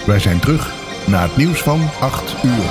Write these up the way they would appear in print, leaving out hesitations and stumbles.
Wij zijn terug na het nieuws van 8 uur.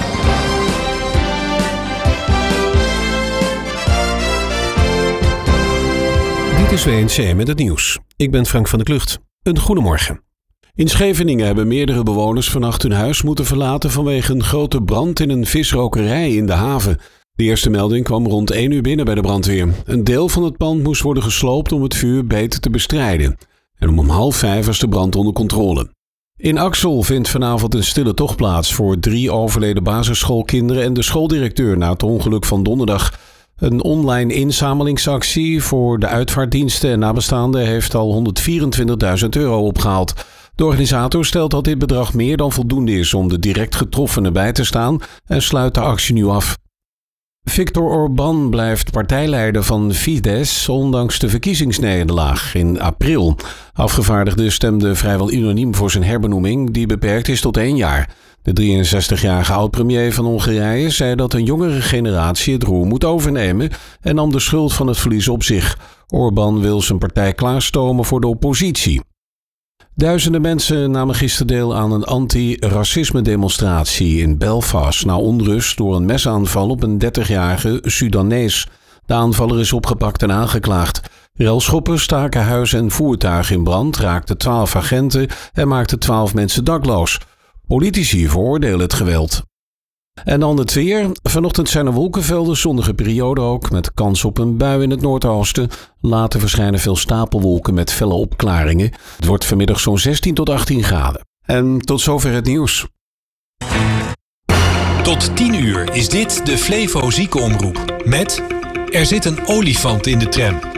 Dit is WNC met het nieuws. Ik ben Frank van der Klucht. Een goedemorgen. In Scheveningen hebben meerdere bewoners vannacht hun huis moeten verlaten vanwege een grote brand in een visrokerij in de haven. De eerste melding kwam rond 1 uur binnen bij de brandweer. Een deel van het pand moest worden gesloopt om het vuur beter te bestrijden. En om 4:30 was de brand onder controle. In Axel vindt vanavond een stille tocht plaats voor 3 overleden basisschoolkinderen en de schooldirecteur na het ongeluk van donderdag. Een online inzamelingsactie voor de uitvaartdiensten en nabestaanden heeft al €124.000 opgehaald. De organisator stelt dat dit bedrag meer dan voldoende is om de direct getroffenen bij te staan en sluit de actie nu af. Viktor Orbán blijft partijleider van Fidesz ondanks de verkiezingsnederlaag in april. Afgevaardigden stemden vrijwel unaniem voor zijn herbenoeming die beperkt is tot 1 jaar. De 63-jarige oud-premier van Hongarije zei dat een jongere generatie het roer moet overnemen en nam de schuld van het verlies op zich. Orbán wil zijn partij klaarstomen voor de oppositie. Duizenden mensen namen gisteren deel aan een anti-racisme-demonstratie in Belfast na onrust door een mesaanval op een 30-jarige Sudanees. De aanvaller is opgepakt en aangeklaagd. Relschoppers staken huizen en voertuigen in brand, raakten 12 agenten en maakten 12 mensen dakloos. Politici veroordelen het geweld. En dan het weer. Vanochtend zijn er wolkenvelden, zonnige periode ook, met kans op een bui in het noordoosten. Later verschijnen veel stapelwolken met felle opklaringen. Het wordt vanmiddag zo'n 16 tot 18 graden. En tot zover het nieuws. Tot 10 uur is dit de Flevo Ziekenomroep met Er zit een olifant in de tram.